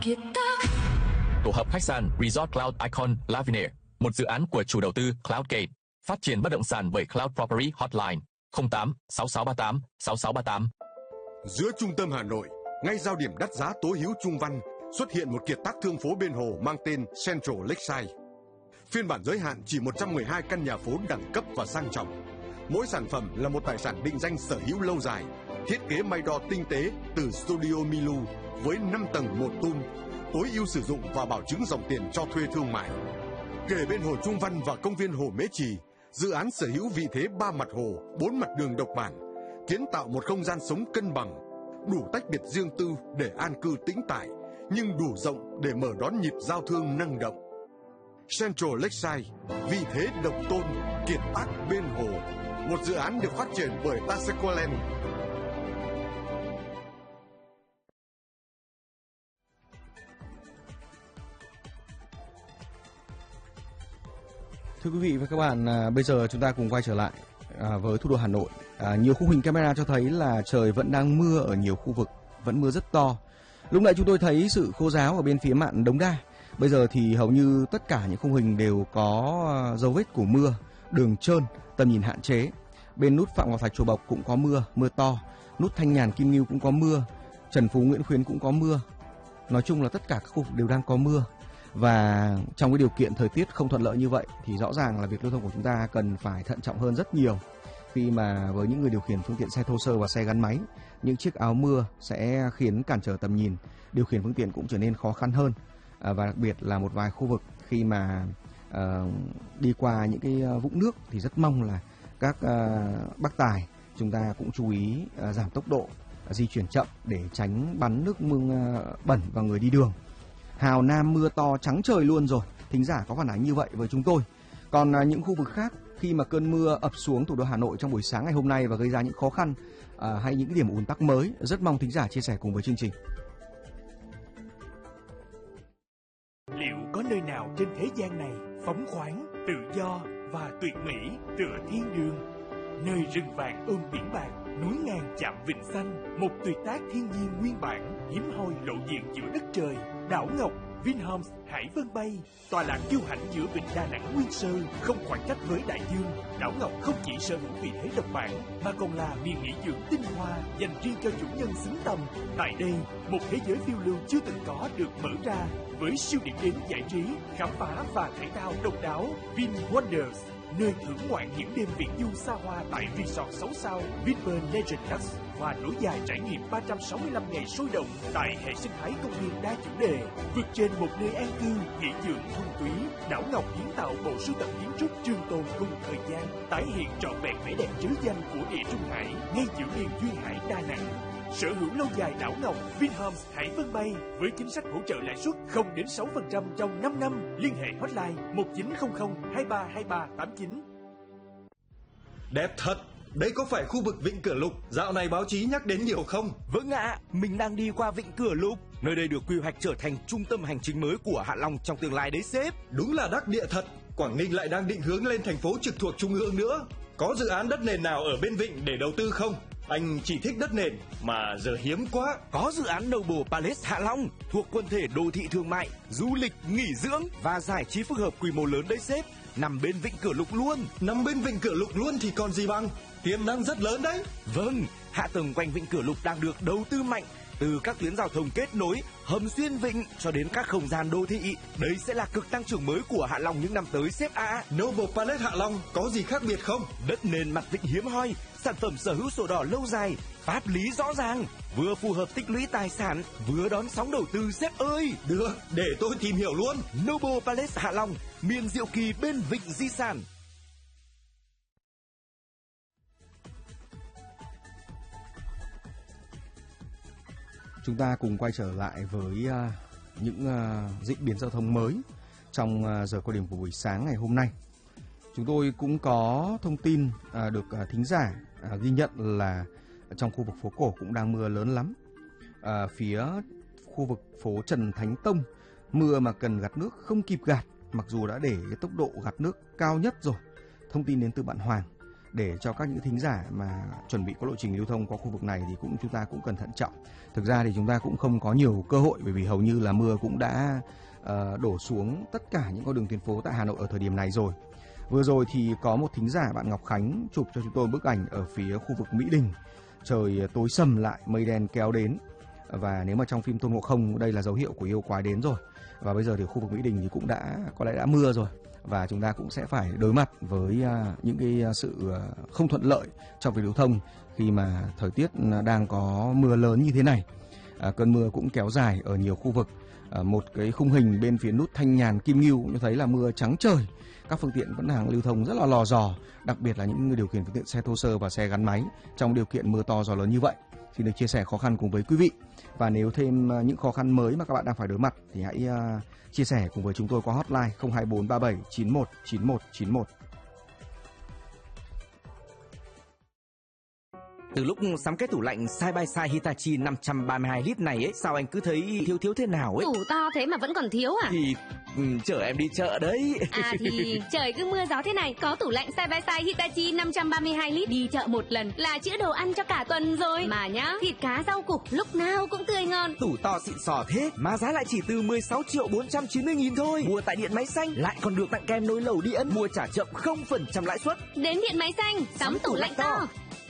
Tổ hợp khách sạn Resort Cloud Icon Lavinia, một dự án của chủ đầu tư Cloudgate, phát triển bất động sản bởi Cloud Property Hotline 08 6638 6638. Giữa trung tâm Hà Nội, ngay giao điểm đắt giá tố hữu Trung Văn, xuất hiện một kiệt tác thương phố bên hồ mang tên Central Lakeside. Phiên bản giới hạn chỉ 112 căn nhà phố đẳng cấp và sang trọng. Mỗi sản phẩm là một tài sản định danh sở hữu lâu dài, thiết kế may đo tinh tế từ Studio Milu với 5 tầng một tum, tối ưu sử dụng và bảo chứng dòng tiền cho thuê thương mại. Kề bên hồ Trung Văn và công viên Hồ Mễ Trì, dự án sở hữu vị thế 3 mặt hồ, 4 mặt đường độc bản, kiến tạo một không gian sống cân bằng, đủ tách biệt riêng tư để an cư tĩnh tại, nhưng đủ rộng để mở đón nhịp giao thương năng động. Central Lakeside, vị thế độc tôn, kiệt tác bên hồ, một dự án được phát triển bởi Tasequaland. Thưa quý vị và các bạn, bây giờ chúng ta cùng quay trở lại với thủ đô Hà Nội. Nhiều khung hình camera cho thấy là trời vẫn đang mưa ở nhiều khu vực, vẫn mưa rất to. Lúc nãy chúng tôi thấy sự khô ráo ở bên phía mạn Đống Đa. Bây giờ thì hầu như tất cả những khung hình đều có dấu vết của mưa, đường trơn, tầm nhìn hạn chế. Bên nút Phạm Ngọc Thạch Chùa Bộc cũng có mưa, mưa to. Nút Thanh Nhàn Kim Ngưu cũng có mưa, Trần Phú Nguyễn Khuyến cũng có mưa. Nói chung là tất cả các khu vực đều đang có mưa. Và trong cái điều kiện thời tiết không thuận lợi như vậy thì rõ ràng là việc lưu thông của chúng ta cần phải thận trọng hơn rất nhiều. Khi mà với những người điều khiển phương tiện xe thô sơ và xe gắn máy, những chiếc áo mưa sẽ khiến cản trở tầm nhìn, điều khiển phương tiện cũng trở nên khó khăn hơn. Và đặc biệt là một vài khu vực khi mà đi qua những cái vũng nước thì rất mong là các bác tài chúng ta cũng chú ý giảm tốc độ, di chuyển chậm để tránh bắn nước mưa bẩn vào người đi đường. Hào Nam mưa to trắng trời luôn rồi, thính giả có phản ánh như vậy với chúng tôi. Còn những khu vực khác khi mà cơn mưa ập xuống thủ đô Hà Nội trong buổi sáng ngày hôm nay và gây ra những khó khăn hay những cái điểm ùn tắc mới, rất mong thính giả chia sẻ cùng với chương trình. Liệu có nơi nào trên thế gian này phóng khoáng, tự do và tuyệt mỹ tựa thiên đường? Nơi rừng vàng ôm biển bạc, núi ngàn chạm vịnh xanh, một tuyệt tác thiên nhiên nguyên bản, hiếm hoi lộ diện giữa đất trời. Đảo Ngọc, Vinhomes Hải Vân Bay, tọa lạc kiêu hãnh giữa vịnh Đà Nẵng nguyên sơ, không khoảng cách với đại dương. Đảo Ngọc không chỉ sở hữu vị thế độc bản mà còn là miền nghỉ dưỡng tinh hoa dành riêng cho chủ nhân xứng tầm. Tại đây, một thế giới phiêu lưu chưa từng có được mở ra với siêu điểm đến giải trí, khám phá và thể thao độc đáo. Vin Wonders, nơi thưởng ngoạn những đêm viễn du xa hoa tại resort 6 sao Vinpearl Legend Lux và nối dài trải nghiệm 365 ngày sôi động tại hệ sinh thái công viên đa chủ đề. Vượt trên một nơi an cư, nghỉ dưỡng thuần túy, Đảo Ngọc kiến tạo bộ sưu tập kiến trúc trường tồn cùng thời gian, tái hiện trọn vẹn vẻ đẹp trứ danh của địa Trung Hải ngay giữa miền duyên hải Đà Nẵng. Sở hữu lâu dài Đảo Ngọc, Vinhomes Hải Vân Bay với chính sách hỗ trợ lãi suất 0 đến 6% trong 5 năm. Liên hệ hotline 1900 232389. Đẹp thật. Đây có phải khu vực Vịnh Cửa Lục dạo này báo chí nhắc đến nhiều không? Vâng ạ, mình đang đi qua Vịnh Cửa Lục. Nơi đây được quy hoạch trở thành trung tâm hành chính mới của Hạ Long trong tương lai đấy sếp. Đúng là đắc địa thật. Quảng Ninh lại đang định hướng lên thành phố trực thuộc trung ương nữa. Có dự án đất nền nào ở bên Vịnh để đầu tư không? Anh chỉ thích đất nền mà giờ hiếm quá. Có dự án Noble Palace Hạ Long thuộc quần thể đô thị thương mại, du lịch, nghỉ dưỡng và giải trí phức hợp quy mô lớn đấy sếp. Nằm bên Vịnh Cửa Lục luôn. Nằm bên Vịnh Cửa Lục luôn thì còn gì bằng. Tiềm năng rất lớn đấy. Vâng, hạ tầng quanh Vịnh Cửa Lục đang được đầu tư mạnh. Từ các tuyến giao thông kết nối, hầm xuyên vịnh cho đến các không gian đô thị. Đây sẽ là cực tăng trưởng mới của Hạ Long những năm tới sếp ạ. Noble Palace Hạ Long có gì khác biệt không? Đất nền mặt vịnh hiếm hoi, sản phẩm sở hữu sổ đỏ lâu dài, pháp lý rõ ràng, vừa phù hợp tích lũy tài sản, vừa đón sóng đầu tư sếp ơi. Được, để tôi tìm hiểu luôn. Noble Palace Hạ Long, miền diệu kỳ bên vịnh di sản. Chúng ta cùng quay trở lại với những diễn biến giao thông mới trong giờ cao điểm của buổi sáng ngày hôm nay. Chúng tôi cũng có thông tin được thính giả ghi nhận là trong khu vực phố cổ cũng đang mưa lớn lắm. Phía khu vực phố Trần Thánh Tông, mưa mà cần gạt nước không kịp gạt, mặc dù đã để cái tốc độ gạt nước cao nhất rồi. Thông tin đến từ bạn Hoàng. để cho các những thính giả mà chuẩn bị có lộ trình lưu thông qua khu vực này thì chúng ta cũng cần thận trọng. Thực ra thì chúng ta cũng không có nhiều cơ hội, bởi vì hầu như là mưa cũng đã đổ xuống tất cả những con đường tuyến phố tại Hà Nội ở thời điểm này rồi. Vừa rồi thì có một thính giả bạn Ngọc Khánh chụp cho chúng tôi bức ảnh ở phía khu vực Mỹ Đình, trời tối sầm lại, mây đen kéo đến, và nếu mà trong phim Tôn Ngộ Không đây là dấu hiệu của yêu quái đến rồi. Và bây giờ thì khu vực Mỹ Đình thì cũng có lẽ đã mưa rồi, và chúng ta cũng sẽ phải đối mặt với những cái sự không thuận lợi trong việc lưu thông khi mà thời tiết đang có mưa lớn như thế này. Cơn mưa cũng kéo dài ở nhiều khu vực. Một cái khung hình bên phía nút Thanh Nhàn Kim Ngưu cũng thấy là mưa trắng trời, các phương tiện vẫn đang lưu thông rất là lò dò, đặc biệt là những người điều khiển phương tiện xe thô sơ và xe gắn máy trong điều kiện mưa to gió lớn như vậy. Xin được chia sẻ khó khăn cùng với quý vị, và nếu thêm những khó khăn mới mà các bạn đang phải đối mặt thì hãy chia sẻ cùng với chúng tôi qua hotline 02437 91 91 91. Từ lúc sắm cái tủ lạnh side by side Hitachi 532 lít này ấy, sao anh cứ thấy thiếu thế nào ấy? Tủ to thế mà vẫn còn thiếu à? Thì chở em đi chợ đấy. À thì trời cứ mưa gió thế này, có tủ lạnh side by side Hitachi 532 lít đi chợ một lần là chữa đồ ăn cho cả tuần rồi. Mà nhá, thịt cá rau củ lúc nào cũng tươi ngon. Tủ to xịn sò thế mà giá lại chỉ từ 16.490.000 thôi. Mua tại Điện Máy Xanh lại còn được tặng kem nồi lẩu điện, mua trả chậm 0% lãi suất. Đến Điện Máy Xanh sắm tủ lạnh to.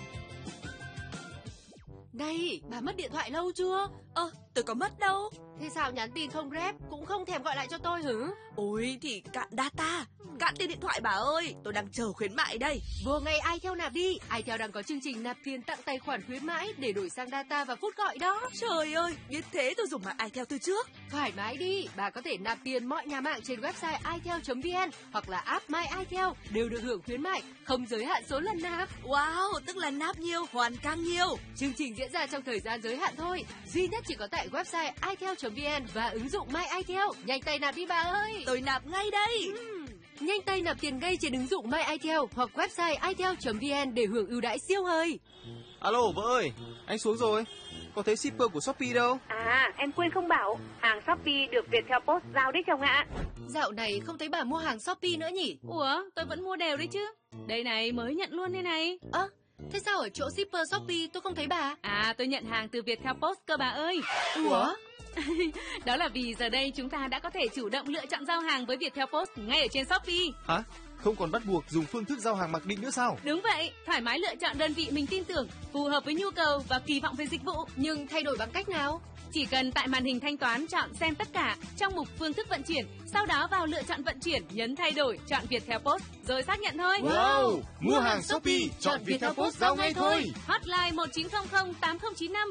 Này, bà mất điện thoại lâu chưa? Tôi có mất đâu. Thế sao nhắn tin không rep, cũng không thèm gọi lại cho tôi hử? Ôi thì cạn data, cạn tiền điện thoại bà ơi. Tôi đang chờ khuyến mại đây. Vừa ngày iTel nạp đi. iTel đang có chương trình nạp tiền tặng tài khoản khuyến mãi để đổi sang data và phút gọi đó. Trời ơi, biết thế tôi dùng mạng iTel từ trước. Thoải mái đi, bà có thể nạp tiền mọi nhà mạng trên website itel.vn hoặc là app My iTel đều được hưởng khuyến mại, không giới hạn số lần nạp. Wow, tức là nạp nhiều, hoàn càng nhiều. Chương trình diễn ra trong thời gian giới hạn thôi, duy nhất chỉ có tại website itel.vn và ứng dụng My iTel. Nhanh tay nạp đi bà ơi. Tôi nạp ngay đây. Nhanh tay nạp tiền ngay trên ứng dụng My iTel hoặc website itel.vn để hưởng ưu đãi siêu hời. Alo vợ ơi, anh xuống rồi. Có thấy shipper của Shopee đâu? À, em quên không bảo, hàng Shopee được Viettel Post giao đấy chồng ạ. Dạo này không thấy bà mua hàng Shopee nữa nhỉ? Ủa, tôi vẫn mua đều đấy chứ. Đây này, mới nhận luôn đây này. Thế sao ở chỗ shipper Shopee tôi không thấy bà? À, tôi nhận hàng từ Viettel Post cơ bà ơi. Ủa? Đó là vì giờ đây chúng ta đã có thể chủ động lựa chọn giao hàng với Viettel Post ngay ở trên Shopee. Hả? Không còn bắt buộc dùng phương thức giao hàng mặc định nữa sao? Đúng vậy, thoải mái lựa chọn đơn vị mình tin tưởng, phù hợp với nhu cầu và kỳ vọng về dịch vụ. Nhưng thay đổi bằng cách nào? Chỉ cần tại màn hình thanh toán chọn xem tất cả trong mục phương thức vận chuyển, sau đó vào lựa chọn vận chuyển, nhấn thay đổi, chọn Viettel Post rồi xác nhận thôi. Wow, mua hàng Shopee, chọn Viettel Post giao ngay thôi. Hotline 1900 8095.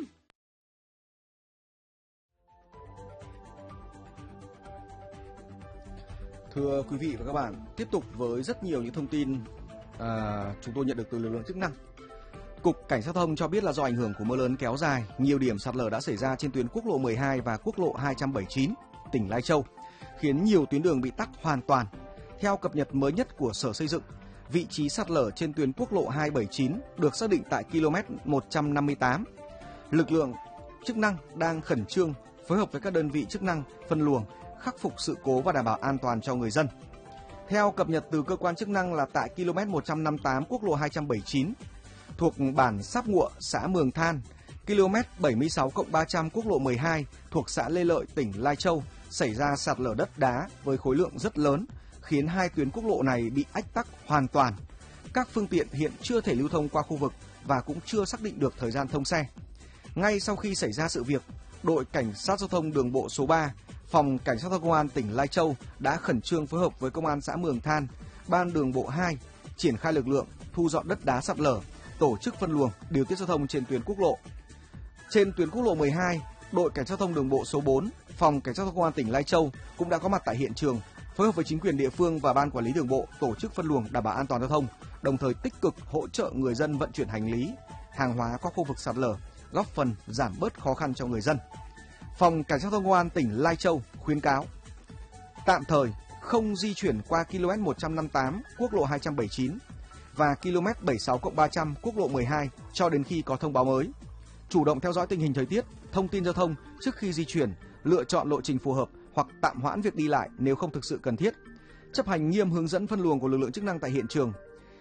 Thưa quý vị và các bạn, tiếp tục với rất nhiều những thông tin chúng tôi nhận được từ lực lượng chức năng. Cục Cảnh sát giao thông cho biết là do ảnh hưởng của mưa lớn kéo dài, nhiều điểm sạt lở đã xảy ra trên tuyến quốc lộ 12 và quốc lộ 279, tỉnh Lai Châu, khiến nhiều tuyến đường bị tắc hoàn toàn. Theo cập nhật mới nhất của Sở Xây dựng, vị trí sạt lở trên tuyến quốc lộ 279 được xác định tại km 158. Lực lượng chức năng đang khẩn trương phối hợp với các đơn vị chức năng phân luồng, khắc phục sự cố và đảm bảo an toàn cho người dân. Theo cập nhật từ cơ quan chức năng là tại km 158 quốc lộ 279 thuộc bản Sáp Ngụa, xã Mường Than, km 76+300 quốc lộ 12 thuộc xã Lê Lợi, tỉnh Lai Châu xảy ra sạt lở đất đá với khối lượng rất lớn, khiến hai tuyến quốc lộ này bị ách tắc hoàn toàn. Các phương tiện hiện chưa thể lưu thông qua khu vực và cũng chưa xác định được thời gian thông xe. Ngay sau khi xảy ra sự việc, đội Cảnh sát giao thông đường bộ số 3, Phòng Cảnh sát giao thông Công an tỉnh Lai Châu đã khẩn trương phối hợp với Công an xã Mường Than, Ban đường bộ 2 triển khai lực lượng thu dọn đất đá sạt lở, tổ chức phân luồng, điều tiết giao thông trên tuyến quốc lộ. Trên tuyến quốc lộ 12, đội Cảnh sát giao thông đường bộ số 4, Phòng Cảnh sát giao thông Công an tỉnh Lai Châu cũng đã có mặt tại hiện trường, phối hợp với chính quyền địa phương và Ban quản lý đường bộ tổ chức phân luồng đảm bảo an toàn giao thông, đồng thời tích cực hỗ trợ người dân vận chuyển hành lý, hàng hóa qua khu vực sạt lở, góp phần giảm bớt khó khăn cho người dân. Phòng Cảnh sát giao thông Công an tỉnh Lai Châu khuyến cáo tạm thời không di chuyển qua km 158 quốc lộ 279 và km 76+300 quốc lộ 12 cho đến khi có thông báo mới. Chủ động theo dõi tình hình thời tiết, thông tin giao thông trước khi di chuyển, lựa chọn lộ trình phù hợp hoặc tạm hoãn việc đi lại nếu không thực sự cần thiết. Chấp hành nghiêm hướng dẫn phân luồng của lực lượng chức năng tại hiện trường.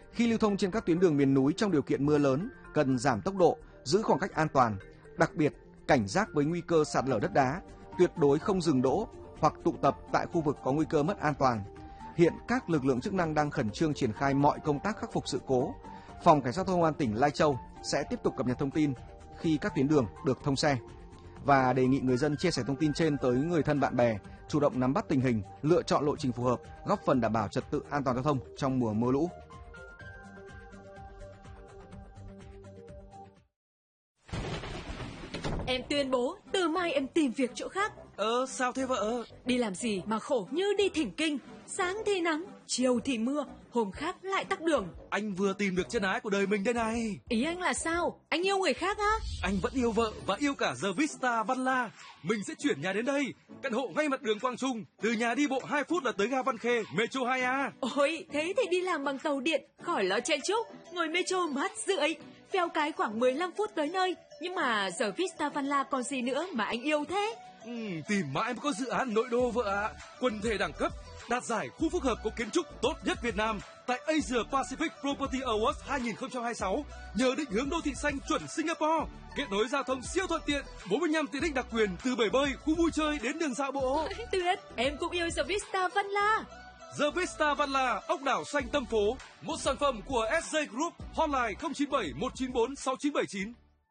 Khi lưu thông trên các tuyến đường miền núi trong điều kiện mưa lớn, cần giảm tốc độ, giữ khoảng cách an toàn, đặc biệt cảnh giác với nguy cơ sạt lở đất đá, tuyệt đối không dừng đỗ hoặc tụ tập tại khu vực có nguy cơ mất an toàn. Hiện các lực lượng chức năng đang khẩn trương triển khai mọi công tác khắc phục sự cố. Phòng Cảnh sát giao thông Công an tỉnh Lai Châu sẽ tiếp tục cập nhật thông tin khi các tuyến đường được thông xe và đề nghị người dân chia sẻ thông tin trên tới người thân bạn bè, chủ động nắm bắt tình hình, lựa chọn lộ trình phù hợp, góp phần đảm bảo trật tự an toàn giao thông trong mùa mưa lũ. Em tuyên bố từ mai em tìm việc chỗ khác. Sao thế vợ? Đi làm gì mà khổ như đi thỉnh kinh. Sáng thì nắng, chiều thì mưa, hôm khác lại tắc đường. Anh vừa tìm được chân ái của đời mình đây này. Ý anh là sao? Anh yêu người khác á? Anh vẫn yêu vợ và yêu cả The Vista Văn La. Mình sẽ chuyển nhà đến đây, căn hộ ngay mặt đường Quang Trung. Từ nhà đi bộ 2 phút là tới ga Văn Khê, Metro 2A. Ôi, thế thì đi làm bằng tàu điện, khỏi lo chen chúc. Ngồi Metro mát rượi, phèo cái khoảng 15 phút tới nơi. Nhưng mà The Vista Văn La còn gì nữa mà anh yêu thế? Tìm mãi mới có dự án nội đô vợ ạ. Quần thể đẳng cấp, đạt giải khu phức hợp có kiến trúc tốt nhất Việt Nam tại Asia Pacific Property Awards 2026 nhờ định hướng đô thị xanh chuẩn Singapore, kết nối giao thông siêu thuận tiện, 45 tiện ích đặc quyền từ bể bơi, khu vui chơi đến đường dạo bộ. Tuyệt, em cũng yêu The Vista Văn La. The Vista Văn La, ốc đảo xanh tâm phố, một sản phẩm của SJ Group, hotline 097 194 6979.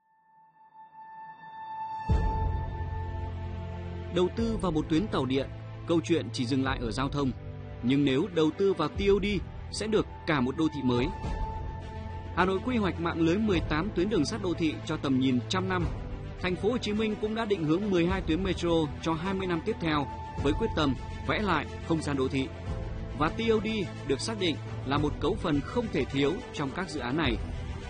Đầu tư vào một tuyến tàu điện, câu chuyện chỉ dừng lại ở giao thông, nhưng nếu đầu tư vào TOD sẽ được cả một đô thị mới. Hà Nội quy hoạch mạng lưới 18 tuyến đường sắt đô thị cho tầm nhìn trăm năm. Thành phố Hồ Chí Minh cũng đã định hướng 12 tuyến metro cho 20 năm tiếp theo với quyết tâm vẽ lại không gian đô thị. Và TOD được xác định là một cấu phần không thể thiếu trong các dự án này.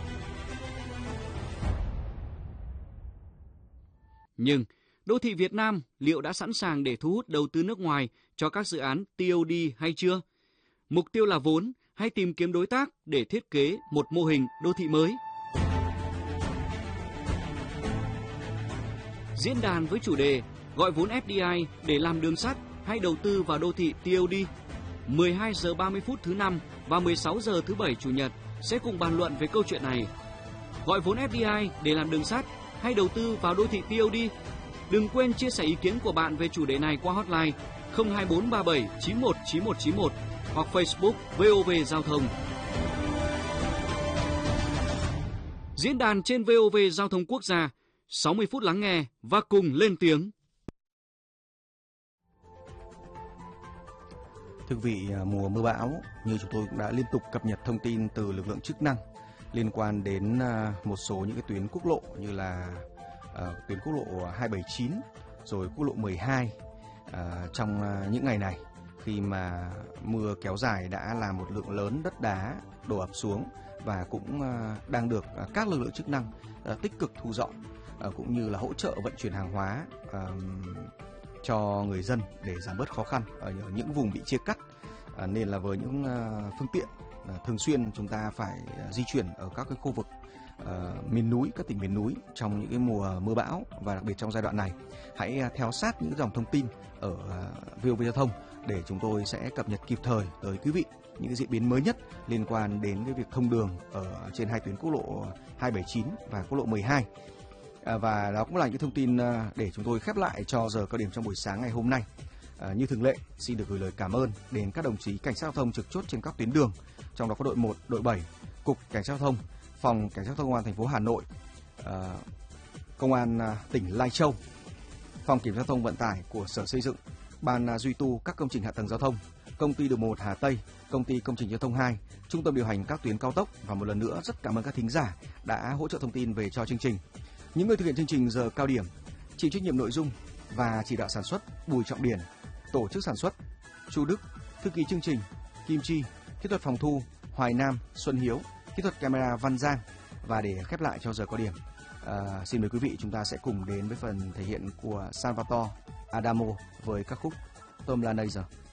Nhưng đô thị Việt Nam liệu đã sẵn sàng để thu hút đầu tư nước ngoài cho các dự án TOD hay chưa? Mục tiêu là vốn hay tìm kiếm đối tác để thiết kế một mô hình đô thị mới? Diễn đàn với chủ đề gọi vốn FDI để làm đường sắt hay đầu tư vào đô thị TOD 12 giờ 30 phút thứ Năm và 16 giờ thứ Bảy Chủ nhật sẽ cùng bàn luận về câu chuyện này. Gọi vốn FDI để làm đường sắt hay đầu tư vào đô thị TOD? Đừng quên chia sẻ ý kiến của bạn về chủ đề này qua hotline 02437 919191 hoặc Facebook VOV Giao thông. Diễn đàn trên VOV Giao thông Quốc gia, 60 phút lắng nghe và cùng lên tiếng. Thưa quý vị, mùa mưa bão như chúng tôi cũng đã liên tục cập nhật thông tin từ lực lượng chức năng liên quan đến một số những cái tuyến quốc lộ như là tuyến quốc lộ 279 rồi quốc lộ 12 trong những ngày này, khi mà mưa kéo dài đã làm một lượng lớn đất đá đổ ập xuống và cũng đang được các lực lượng chức năng tích cực thu dọn cũng như là hỗ trợ vận chuyển hàng hóa cho người dân để giảm bớt khó khăn ở những vùng bị chia cắt, nên là với những phương tiện thường xuyên chúng ta phải di chuyển ở các cái khu vực miền núi, các tỉnh miền núi trong những cái mùa mưa bão, và đặc biệt trong giai đoạn này hãy theo sát những dòng thông tin ở VOV Giao thông để chúng tôi sẽ cập nhật kịp thời tới quý vị những cái diễn biến mới nhất liên quan đến cái việc thông đường ở trên hai tuyến quốc lộ 279 và quốc lộ 12. Và đó cũng là những thông tin để chúng tôi khép lại cho giờ cao điểm trong buổi sáng ngày hôm nay. Như thường lệ, xin được gửi lời cảm ơn đến các đồng chí cảnh sát giao thông trực chốt trên các tuyến đường, trong đó có đội 1, đội 7, Cục Cảnh sát giao thông, Phòng Cảnh sát giao thông Công an thành phố Hà Nội, Công an tỉnh Lai Châu, Phòng Kiểm tra giao thông vận tải của Sở Xây dựng, Ban duy tu các công trình hạ tầng giao thông, Công ty đường 1 Hà Tây, Công ty Công trình giao thông 2, Trung tâm điều hành các tuyến cao tốc, và một lần nữa rất cảm ơn các thính giả đã hỗ trợ thông tin về cho chương trình. Những người thực hiện chương trình giờ cao điểm, chịu trách nhiệm nội dung và chỉ đạo sản xuất Bùi Trọng Điển, tổ chức sản xuất Chu Đức, thư ký chương trình Kim Chi, kỹ thuật phòng thu Hoài Nam, Xuân Hiếu, kỹ thuật camera Văn Giang. Và để khép lại cho giờ cao điểm, xin mời quý vị chúng ta sẽ cùng đến với phần thể hiện của Salvatore Adamo với các khúc Tom Lanazer.